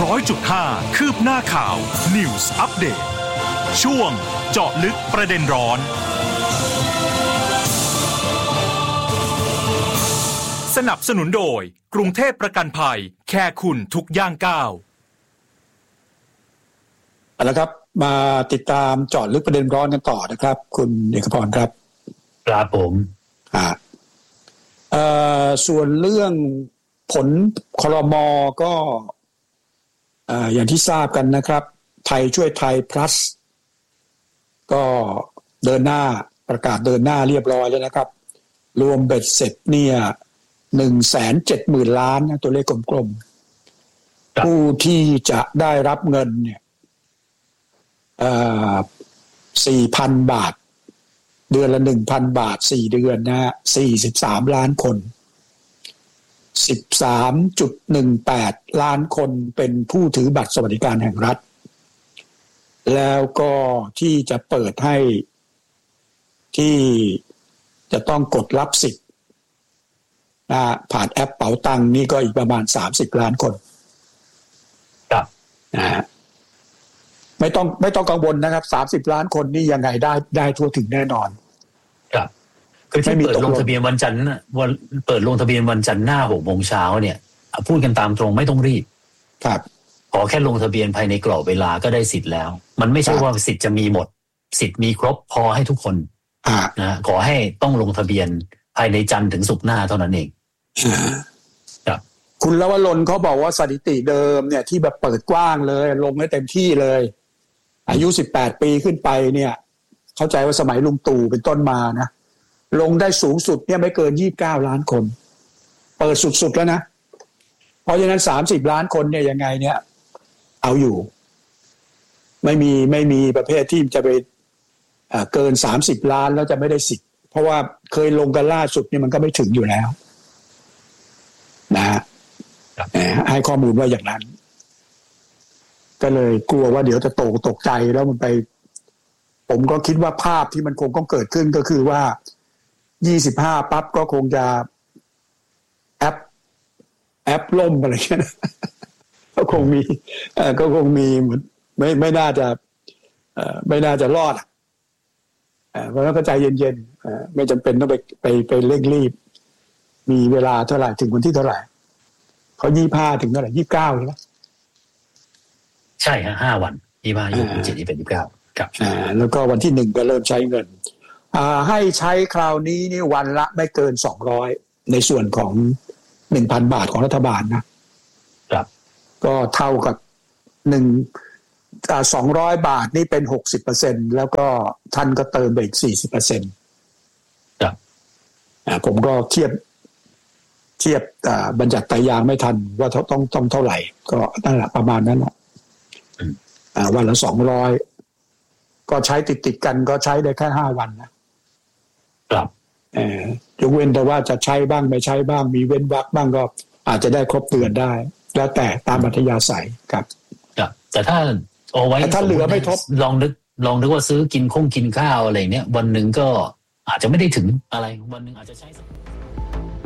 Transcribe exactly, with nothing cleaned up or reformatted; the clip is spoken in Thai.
ร้อยจุดห้า คืบหน้าข่าว News Update ช่วงเจาะลึกประเด็นร้อนสนับสนุนโดยกรุงเทพประกันภัยแคร์คุณทุกย่างก้าวเอาละครับมาติดตามเจาะลึกประเด็นร้อนกันต่อนะครับคุณเอกพรครับครับผมอ่าเอ่อส่วนเรื่องผลครม.ก็อ่าอย่างที่ทราบกันนะครับไทยช่วยไทย plus ก็เดินหน้าประกาศเดินหน้าเรียบร้อยแล้วนะครับรวมเบ็ดเสร็จเนี่ย หนึ่งแสนเจ็ดหมื่น ล้านนะตัวเลขกลมๆผู้ที่จะได้รับเงินเนี่ยเอ่อ สี่พัน บาทเดือนละ หนึ่งพัน บาทสี่เดือนนะฮะสี่สิบสามล้านคน สิบสามจุดหนึ่งแปด ล้านคนเป็นผู้ถือบัตรสวัสดิการแห่งรัฐแล้วก็ที่จะเปิดให้ที่จะต้องกดรับสิทธิ์นะผ่านแอปเป๋าตังค์นี่ก็อีกประมาณสามสิบล้านคนครับนะฮะไม่ต้องไม่ต้องกังวลนะครับสามสิบล้านคนนี่ยังไงได้ได้ทั่วถึงแน่นอนครับคือที่เปิดลงทะเบียนวันจันทร์วันเปิดลงทะเบียนวันจันทร์หน้า หกโมง เช้าเนี่ยพูดกันตามตรงไม่ต้องรีบครับขอแค่ลงทะเบียนภายในกรอบเวลาก็ได้สิทธิ์แล้วมันไม่ใช่ว่าสิทธิ์จะมีหมดสิทธิ์มีครบพอให้ทุกคนนะขอให้ต้องลงทะเบียนภายในจันทร์ถึงศุกร์หน้าเท่านั้นเองครับคุณลวรนเขาบอกว่าสถิติเดิมเนี่ยที่แบบเปิดกว้างเลยลงให้เต็มที่เลยอายุสิบแปดปีขึ้นไปเนี่ยเข้าใจว่าสมัยลุงตู่เป็นต้นมานะลงได้สูงสุดเนี่ยไม่เกินยี่สิบเก้าล้านคนเปิดสุดๆแล้วนะเพราะฉะนั้นสามสิบล้านคนเนี่ยยังไงเนี่ยเอาอยู่ไม่มีไม่มีประเภทที่จะไปเอ่อเกินสามสิบล้านแล้วจะไม่ได้สิทธิ์เพราะว่าเคยลงกันล่าสุดเนี่ยมันก็ไม่ถึงอยู่แล้วนะฮะให้ข้อมูลว่าอย่างนั้นก็เลยกลัวว่าเดี๋ยวจะตกตกใจแล้วมันไปผมก็คิดว่าภาพที่มันคงต้องเกิดขึ้นก็คือว่ายี่สิบห้าปั๊บก็คงจะแอปแอปล่มอะไรเงี้ยก็คงมีเอ่อก็คงมีเหมือนไม่ไม่น่าจะเอ่อไม่น่าจะรอดอ่ะเอ่อเพราะฉะนั้นก็ใจเย็นๆเอ่อไม่จำเป็นต้องไปไปไปเร่งรีบมีเวลาเท่าไหร่ถึงวันที่เท่าไหร่เขายี่สิบห้าถึงเท่าไหร่ยี่สิบเก้าใช่ไหมใช่ฮะห้าวันยี่สิบห้า ยี่สิบหก ยี่สิบเจ็ด ยี่สิบแปด ยี่สิบเก้าครับอ่าแล้วก็วันที่หนึ่งก็เริ่มใช้เงินอ่าให้ใช้คราวนี้นี่วันละไม่เกินสองร้อยในส่วนของ หนึ่งพัน บาทของรัฐบาลนะครับก็เท่ากับหนึ่งอ่าสองร้อยบาทนี่เป็น หกสิบเปอร์เซ็นต์ แล้วก็ท่านก็เติมไปอีก สี่สิบเปอร์เซ็นต์ครับอ่าผมก็เทียบเทียบอ่าบัญญัติไตรยางไม่ทันว่าต้องต้องเท่าไหร่ก็นั่นแหละประมาณนั้นแหละอ่าวันละสองร้อยก็ใช้ติดๆกันก็ใช้ได้แค่ห้าวันนะครับเอ่อยกเว้นแต่ว่าจะใช้บ้างไม่ใช้บ้างมีเว้นวรรคบ้างก็อาจจะได้ครบเดือนได้แล้วแต่ตามอัธยาศัยครับครับแต่ถ้าเอาไว้ถ้าเหลือไม่ครบลองนึกลองนึกว่าซื้อกินคงกินข้าวอะไรเนี้ยวันนึงก็อาจจะไม่ได้ถึงอะไรวันนึงอาจจะใช้